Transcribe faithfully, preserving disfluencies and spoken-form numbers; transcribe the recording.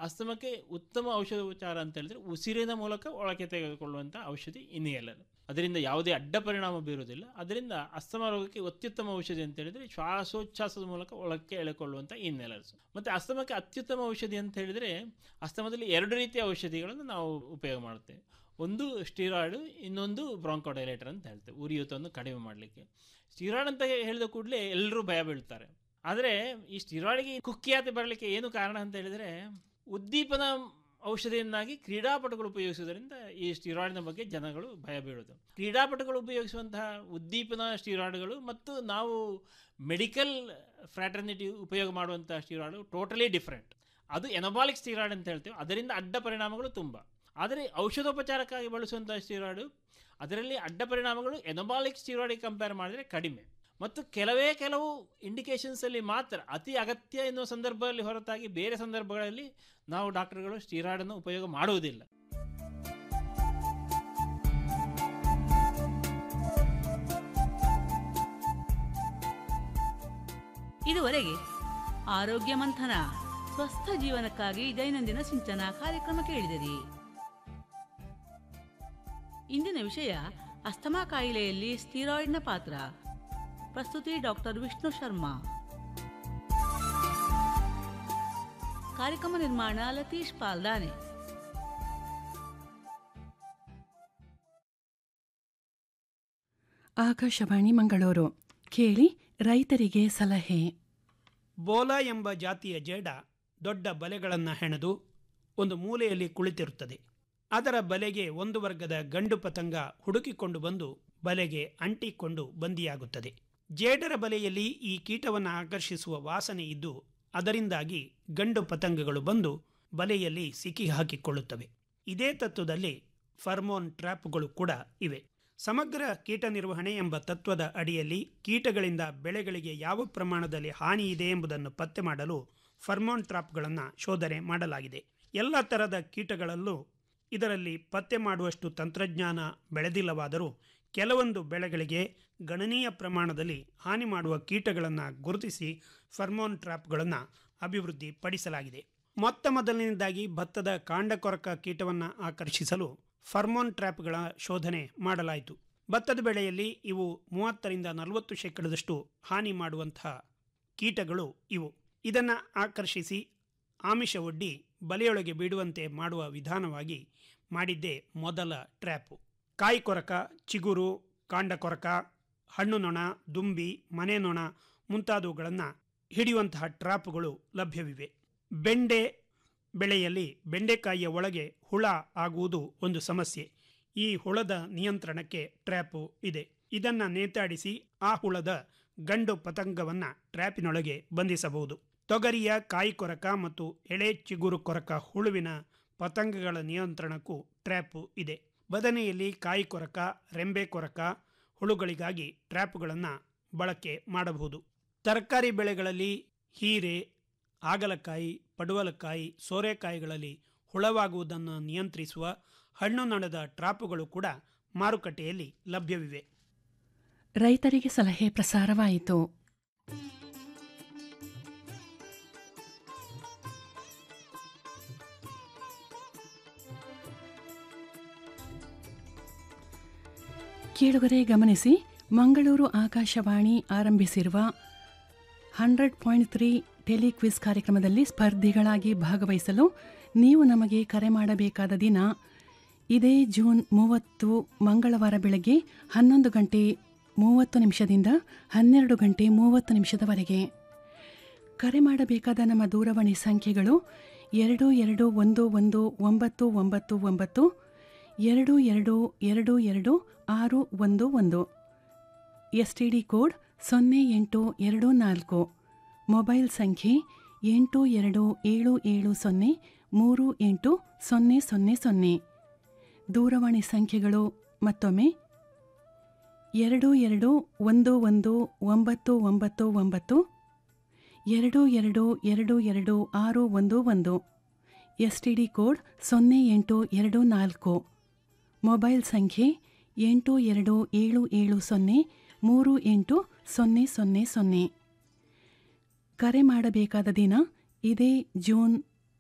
ಅಸ್ತಮಕ್ಕೆ ಉತ್ತಮ ಔಷಧೋಪಚಾರ ಅಂತ ಹೇಳಿದ್ರೆ ಉಸಿರಿನ ಮೂಲಕ ಒಳಗೆ ತೆಗೆದುಕೊಳ್ಳುವಂಥ ಔಷಧಿ ಇನ್ಹೇಲರ್. ಅದರಿಂದ ಯಾವುದೇ ಅಡ್ಡ ಪರಿಣಾಮ ಬೀರುವುದಿಲ್ಲ. ಅದರಿಂದ ಅಸ್ತಮ ರೋಗಕ್ಕೆ ಅತ್ಯುತ್ತಮ ಔಷಧಿ ಅಂತ ಹೇಳಿದರೆ ಶ್ವಾಸೋಚ್ಛ್ವಾಸದ ಮೂಲಕ ಒಳಕ್ಕೆ ಎಳೆಕೊಳ್ಳುವಂಥ ಇನ್ಹೇಲರ್ಸ್. ಮತ್ತು ಅಸ್ತಮಕ್ಕೆ ಅತ್ಯುತ್ತಮ ಔಷಧಿ ಅಂತ ಹೇಳಿದರೆ ಅಸ್ತಮದಲ್ಲಿ ಎರಡು ರೀತಿಯ ಔಷಧಿಗಳನ್ನು ನಾವು ಉಪಯೋಗ ಮಾಡುತ್ತೇವೆ. ಒಂದು ಸ್ಟಿರಾಯ್ಡ್, ಇನ್ನೊಂದು ಬ್ರಾಂಕೋಡೈಲೇಟರ್ ಅಂತ ಹೇಳ್ತೇವೆ, ಉರಿಯೂತವನ್ನು ಕಡಿಮೆ ಮಾಡಲಿಕ್ಕೆ. ಸ್ಟಿರಾಯ್ಡ್ ಅಂತ ಹೇಳಿದ ಕೂಡಲೇ ಎಲ್ಲರೂ ಭಯ ಬೀಳ್ತಾರೆ. ಆದರೆ ಈ ಸ್ಟಿರಾಯ್ಡ್ಗೆ ಕುಖ್ಯಾತಿ ಬರಲಿಕ್ಕೆ ಏನು ಕಾರಣ ಅಂತ ಹೇಳಿದರೆ ಉದ್ದೀಪನ ಔಷಧಿಯನ್ನಾಗಿ ಕ್ರೀಡಾಪಟುಗಳು ಉಪಯೋಗಿಸುವುದರಿಂದ ಈ ಸ್ಟಿರಾಯ್ಡ್ನ ಬಗ್ಗೆ ಜನಗಳು ಭಯ ಬೀಳೋದು. ಕ್ರೀಡಾಪಟುಗಳು ಉಪಯೋಗಿಸುವಂತಹ ಉದ್ದೀಪನ ಸ್ಟಿರಾಯ್ಡ್ಗಳು ಮತ್ತು ನಾವು ಮೆಡಿಕಲ್ ಫ್ರಾಟರ್ನಿಟಿ ಉಪಯೋಗ ಮಾಡುವಂತಹ ಸ್ಟಿರಾಯ್ಡ್ ಟೋಟಲಿ ಡಿಫ್ರೆಂಟ್. ಅದು ಎನಬಾಲಿಕ್ ಸ್ಟಿರಾಯ್ಡ್ ಅಂತ ಹೇಳ್ತೇವೆ. ಅದರಿಂದ ಅಡ್ಡ ಪರಿಣಾಮಗಳು ತುಂಬ. ಆದರೆ ಔಷಧೋಪಚಾರಕ್ಕಾಗಿ ಬಳಸುವಂಥ ಸ್ಟಿರಾಯ್ಡು ಅದರಲ್ಲಿ ಅಡ್ಡ ಪರಿಣಾಮಗಳು ಎನಬಾಲಿಕ್ ಸ್ಟಿರಾಯ್ಡಿಗೆ ಕಂಪೇರ್ ಮಾಡಿದರೆ ಕಡಿಮೆ. ಮತ್ತು ಕೆಲವೇ ಕೆಲವು ಇಂಡಿಕೇಶನ್ಸಲ್ಲಿ ಮಾತ್ರ ಅತಿ ಅಗತ್ಯ ಎನ್ನುವ ಸಂದರ್ಭದಲ್ಲಿ ಹೊರತಾಗಿ ಬೇರೆ ಸಂದರ್ಭಗಳಲ್ಲಿ ನಾವು ಡಾಕ್ಟರ್ಗಳು ಸ್ಟಿರಾಯ್ಡನ್ನು ಉಪಯೋಗ ಮಾಡುವುದಿಲ್ಲ. ಇದುವರೆಗೆ ಆರೋಗ್ಯ ಮಂಥನ ಸ್ವಸ್ಥ ಜೀವನಕ್ಕಾಗಿ ದೈನಂದಿನ ಸಿಂಚನ ಕಾರ್ಯಕ್ರಮ ಕೇಳಿದಿರಿ. ಇಂದಿನ ವಿಷಯ ಅಸ್ತಮಾ ಕಾಯಿಲೆಯಲ್ಲಿ ಸ್ಟಿರಾಯ್ಡ್ನ ಪಾತ್ರ. ಪ್ರಸ್ತುತಿ ಡಾಕ್ಟರ್ ವಿಷ್ಣು ಶರ್ಮಾ. ಕಾರ್ಯಕ್ರಮ ನಿರ್ಮಾಣ ಲತೀಶ್ ಪಾಲ್ದಾನೆ. ಆಕಾಶವಾಣಿ ಮಂಗಳೂರು. ಕೇಳಿ ರೈತರಿಗೆ ಸಲಹೆ. ಬೋಲಾ ಎಂಬ ಜಾತಿಯ ಜೇಡ ದೊಡ್ಡ ಬಲೆಗಳನ್ನು ಹೆಣೆದು ಒಂದು ಮೂಲೆಯಲ್ಲಿ ಕುಳಿತಿರುತ್ತದೆ. ಅದರ ಬಲೆಗೆ ಒಂದು ವರ್ಗದ ಗಂಡು ಪತಂಗ ಹುಡುಕಿಕೊಂಡು ಬಂದು ಬಲೆಗೆ ಅಂಟಿಕೊಂಡು ಬಂದಿಯಾಗುತ್ತದೆ. ಜೇಡರ ಬಲೆಯಲ್ಲಿ ಈ ಕೀಟವನ್ನು ಆಕರ್ಷಿಸುವ ವಾಸನೆ ಇದ್ದು ಅದರಿಂದಾಗಿ ಗಂಡು ಪತಂಗಗಳು ಬಂದು ಬಲೆಯಲ್ಲಿ ಸಿಕ್ಕಿ ಹಾಕಿಕೊಳ್ಳುತ್ತವೆ. ಇದೇ ತತ್ವದಲ್ಲಿ ಫರ್ಮೋನ್ ಟ್ರ್ಯಾಪ್ಗಳು ಕೂಡ ಇವೆ. ಸಮಗ್ರ ಕೀಟ ನಿರ್ವಹಣೆ ಎಂಬ ತತ್ವದ ಅಡಿಯಲ್ಲಿ ಕೀಟಗಳಿಂದ ಬೆಳೆಗಳಿಗೆ ಯಾವ ಪ್ರಮಾಣದಲ್ಲಿ ಹಾನಿ ಇದೆ ಎಂಬುದನ್ನು ಪತ್ತೆ ಮಾಡಲು ಫರ್ಮೋನ್ ಟ್ರಾಪ್ಗಳನ್ನು ಶೋಧನೆ ಮಾಡಲಾಗಿದೆ. ಎಲ್ಲ ಥರದ ಕೀಟಗಳಲ್ಲೂ ಇದರಲ್ಲಿ ಪತ್ತೆ ಮಾಡುವಷ್ಟು ತಂತ್ರಜ್ಞಾನ ಬೆಳೆದಿಲ್ಲವಾದರೂ ಕೆಲವೊಂದು ಬೆಳೆಗಳಿಗೆ ಗಣನೀಯ ಪ್ರಮಾಣದಲ್ಲಿ ಹಾನಿ ಮಾಡುವ ಕೀಟಗಳನ್ನು ಗುರುತಿಸಿ ಫರ್ಮೋನ್ ಟ್ರಾಪ್ಗಳನ್ನು ಅಭಿವೃದ್ಧಿಪಡಿಸಲಾಗಿದೆ. ಮೊತ್ತ ಮೊದಲನೇದಾಗಿ ಭತ್ತದ ಕಾಂಡಕೊರಕ ಕೀಟವನ್ನು ಆಕರ್ಷಿಸಲು ಫರ್ಮೋನ್ ಟ್ರ್ಯಾಪ್ಗಳ ಶೋಧನೆ ಮಾಡಲಾಯಿತು. ಭತ್ತದ ಬೆಳೆಯಲ್ಲಿ ಇವು ಮೂವತ್ತರಿಂದ ನಲವತ್ತು ಶೇಕಡದಷ್ಟು ಹಾನಿ ಮಾಡುವಂತಹ ಕೀಟಗಳು ಇವು. ಇದನ್ನು ಆಕರ್ಷಿಸಿ ಆಮಿಷ ಒಡ್ಡಿ ಬಲೆಯೊಳಗೆ ಬಿಡುವಂತೆ ಮಾಡುವ ವಿಧಾನವಾಗಿ ಮಾಡಿದ್ದೇ ಮೊದಲ ಟ್ರ್ಯಾಪು. ಕಾಯಿ ಕೊರಕ, ಚಿಗುರು, ಕಾಂಡಕೊರಕ, ಹಣ್ಣು ನೊಣ, ದುಂಬಿ, ಮನೆ ನೊಣ ಮುಂತಾದವುಗಳನ್ನು ಹಿಡಿಯುವಂತಹ ಟ್ರಾಪ್ಗಳು ಲಭ್ಯವಿವೆ. ಬೆಂಡೆ ಬೆಳೆಯಲ್ಲಿ ಬೆಂಡೆಕಾಯಿಯ ಒಳಗೆ ಹುಳ ಆಗುವುದು ಒಂದು ಸಮಸ್ಯೆ. ಈ ಹುಳದ ನಿಯಂತ್ರಣಕ್ಕೆ ಟ್ರ್ಯಾಪು ಇದೆ. ಇದನ್ನು ನೇತಾಡಿಸಿ ಆ ಹುಳದ ಗಂಡು ಪತಂಗವನ್ನು ಟ್ರ್ಯಾಪಿನೊಳಗೆ ಬಂಧಿಸಬಹುದು. ತೊಗರಿಯ ಕಾಯಿ ಕೊರಕ ಮತ್ತು ಎಳೆ ಚಿಗುರು ಕೊರಕ ಹುಳುವಿನ ಪತಂಗಗಳ ನಿಯಂತ್ರಣಕ್ಕೂ ಟ್ರ್ಯಾಪು ಇದೆ. ಬದನೆಯಲ್ಲಿ ಕಾಯಿ ಕೊರಕ, ರೆಂಬೆ ಕೊರಕ ಹುಳುಗಳಿಗಾಗಿ ಟ್ರ್ಯಾಪ್ಗಳನ್ನು ಬಳಕೆ ಮಾಡಬಹುದು. ತರಕಾರಿ ಬೆಳೆಗಳಲ್ಲಿ ಹೀರೆ, ಹಾಗಲಕಾಯಿ, ಪಡುವಲಕಾಯಿ, ಸೋರೆಕಾಯಿಗಳಲ್ಲಿ ಹುಳವಾಗುವುದನ್ನು ನಿಯಂತ್ರಿಸುವ ಹಣ್ಣು ನೊಣದ ಟ್ರಾಪುಗಳು ಕೂಡ ಮಾರುಕಟ್ಟೆಯಲ್ಲಿ ಲಭ್ಯವಿವೆ. ರೈತರಿಗೆ ಸಲಹೆ ಪ್ರಸಾರವಾಯಿತು. ಕೇಳುಗರೆ ಗಮನಿಸಿ, ಮಂಗಳೂರು ಆಕಾಶವಾಣಿ ಆರಂಭಿಸಿರುವ ಹಂಡ್ರೆಡ್ ಪಾಯಿಂಟ್ ತ್ರೀ ಟೆಲಿಕ್ವಿಸ್ ಕಾರ್ಯಕ್ರಮದಲ್ಲಿ ಸ್ಪರ್ಧಿಗಳಾಗಿ ಭಾಗವಹಿಸಲು ನೀವು ನಮಗೆ ಕರೆ ಮಾಡಬೇಕಾದ ದಿನ ಇದೇ ಜೂನ್ ಮೂವತ್ತು ಮಂಗಳವಾರ ಬೆಳಗ್ಗೆ ಹನ್ನೊಂದು ಗಂಟೆ ಮೂವತ್ತು ನಿಮಿಷದಿಂದ ಹನ್ನೆರಡು ಗಂಟೆ ಮೂವತ್ತು ನಿಮಿಷದವರೆಗೆ. ಕರೆ ಮಾಡಬೇಕಾದ ನಮ್ಮ ದೂರವಾಣಿ ಸಂಖ್ಯೆಗಳು ಎರಡು ಎರಡು ಒಂದು ಒಂದು ಒಂಬತ್ತು ಒಂಬತ್ತು ಒಂಬತ್ತು ಎರಡು ಎರಡು ಎರಡು ಎರಡು ಆರು ಒಂದು ಒಂದು, ಎಸ್ ಟಿ ಡಿ ಕೋಡ್ ಸೊನ್ನೆ ಎಂಟು ಎರಡು ನಾಲ್ಕು, ಮೊಬೈಲ್ ಸಂಖ್ಯೆ ಎಂಟು ಎರಡು ಏಳು ಏಳು ಸೊನ್ನೆ ಮೂರು ಎಂಟು ಸೊನ್ನೆ ಸೊನ್ನೆ ಸೊನ್ನೆ. ದೂರವಾಣಿ ಸಂಖ್ಯೆಗಳು ಮತ್ತೊಮ್ಮೆ ಎರಡು ಎರಡು ಒಂದು ಒಂದು ಒಂಬತ್ತು ಒಂಬತ್ತು ಒಂಬತ್ತು ಎರಡು ಎರಡು ಎರಡು ಎರಡು ಆರು ಒಂದು ಒಂದು, ಎಸ್ ಟಿ ಡಿ ಕೋಡ್ ಸೊನ್ನೆ ಎಂಟು ಎರಡು ನಾಲ್ಕು, ಮೊಬೈಲ್ ಸಂಖ್ಯೆ ಎಂಟು ಎರಡು ಏಳು ಏಳು ಸೊನ್ನೆ ಮೂರು ಎಂಟು ಸೊನ್ನೆ ಸೊನ್ನೆ ಸೊನ್ನೆ. ಕರೆ ಮಾಡಬೇಕಾದ ದಿನ ಇದೇ ಜೂನ್